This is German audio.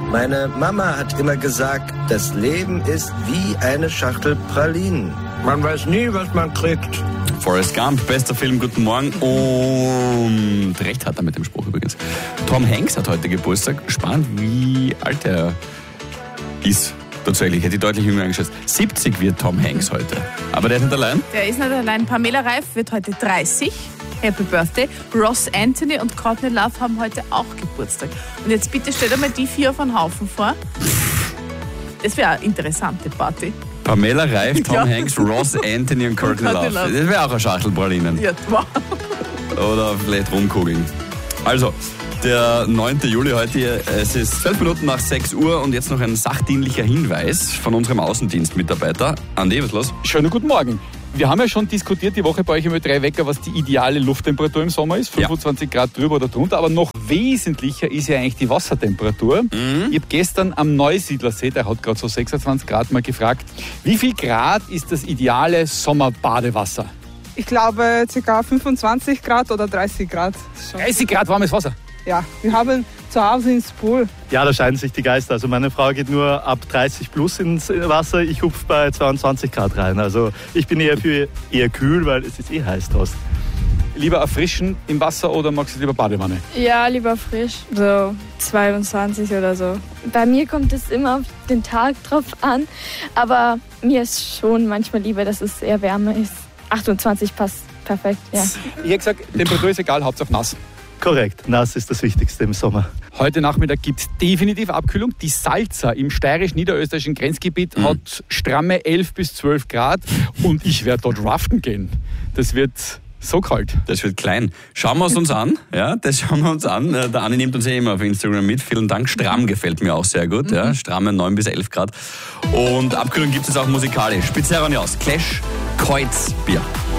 Meine Mama hat immer gesagt, das Leben ist wie eine Schachtel Pralinen. Man weiß nie, was man kriegt. Forrest Gump, bester Film, guten Morgen. Und recht hat er mit dem Spruch übrigens. Tom Hanks hat heute Geburtstag. Spannend, wie alt er ist. Tatsächlich, hätte ich deutlich jünger eingeschätzt. 70 wird Tom Hanks heute. Aber der ist nicht allein? Der ist nicht allein. Pamela Reif wird heute 30. Happy Birthday. Ross Anthony und Courtney Love haben heute auch Geburtstag. Und jetzt bitte stell dir mal die 4 auf einen Haufen vor. Das wäre eine interessante Party. Pamela Reif, Tom Hanks, Ross Anthony und Courtney Love. Das wäre auch eine Schachtel Pralinen. Ja, wow. Oder vielleicht Rumkugeln. Also, der 9. Juli heute, es ist 12 Minuten nach 6 Uhr und jetzt noch ein sachdienlicher Hinweis von unserem Außendienstmitarbeiter. Andi, was ist los? Schönen guten Morgen. Wir haben ja schon diskutiert die Woche bei euch im Ö3 Wecker, was die ideale Lufttemperatur im Sommer ist. 25 Grad drüber oder drunter. Aber noch wesentlicher ist ja eigentlich die Wassertemperatur. Ich habe gestern am Neusiedlersee, der hat gerade so 26 Grad, mal gefragt, wie viel Grad ist das ideale Sommerbadewasser? Ich glaube ca. 25 Grad oder 30 Grad. 30 Grad warmes Wasser? Ja, wir haben zu Hause ins Pool. Ja, da scheiden sich die Geister. Also meine Frau geht nur ab 30 plus ins Wasser, ich hupf bei 22 Grad rein. Also ich bin eher für eher kühl, weil es ist eh heiß draußen. Lieber erfrischen im Wasser oder magst du lieber Badewanne? Ja, lieber frisch, so 22 oder so. Bei mir kommt es immer auf den Tag drauf an, aber mir ist schon manchmal lieber, dass es eher wärmer ist. 28 passt perfekt, ja. Ich habe gesagt, Temperatur ist egal, Hauptsache nass. Korrekt, nass ist das Wichtigste im Sommer. Heute Nachmittag gibt es definitiv Abkühlung. Die Salza im steirisch-niederösterreichischen Grenzgebiet hat stramme 11 bis 12 Grad und ich werde dort raften gehen. Das wird so kalt. Das wird klein. Schauen wir es uns an. Ja, das schauen wir uns an. Der Anni nimmt uns immer auf Instagram mit. Vielen Dank. Stramm gefällt mir auch sehr gut. Ja, stramme 9 bis 11 Grad. Und Abkühlung gibt es auch musikalisch. Spitze Ronny aus. Clash, Kreuzbier.